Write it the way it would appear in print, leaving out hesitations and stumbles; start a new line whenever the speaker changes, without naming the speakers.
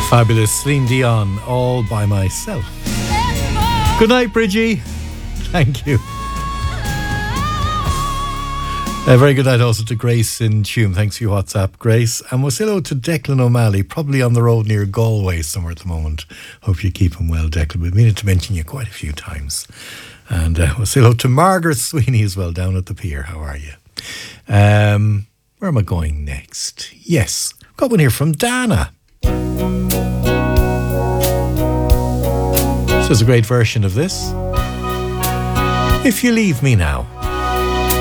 Fabulous Celine Dion, All By Myself. Good night, Bridgie. Thank you. A very good night also to Grace in Tuam. Thanks for your WhatsApp, Grace. And we'll say hello to Declan O'Malley, probably on the road near Galway somewhere at the moment. Hope you keep him well, Declan. We've meant to mention you quite a few times. And we'll say hello to Margaret Sweeney as well, down at the pier. How are you? Where am I going next? Yes, got one here from Dana. This is a great version of this. If You Leave Me Now.